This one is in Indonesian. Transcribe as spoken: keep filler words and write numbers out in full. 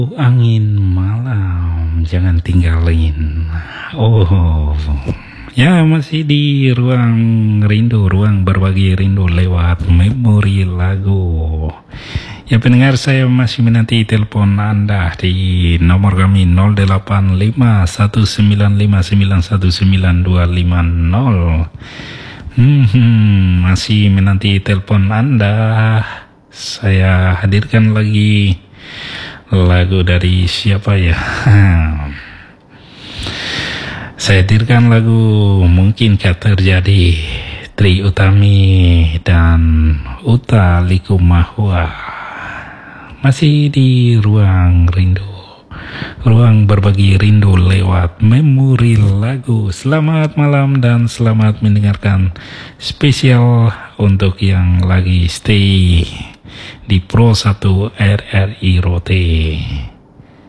Angin malam, jangan tinggalin. Oh, ya masih di ruang rindu, ruang berbagi rindu lewat memori lagu. Ya pendengar, saya masih menanti telepon Anda di nomor kami nol delapan lima satu sembilan lima sembilan satu sembilan dua lima nol. Hmm, masih menanti telepon Anda. Saya hadirkan lagi lagu dari siapa ya? Saya hadirkan lagu Mungkinkah Terjadi, Trie Utami dan Utha Likumahua. Masih di ruang rindu, ruang berbagi rindu lewat memori lagu. Selamat malam dan selamat mendengarkan, spesial untuk yang lagi stay di Pro satu R R I Rote.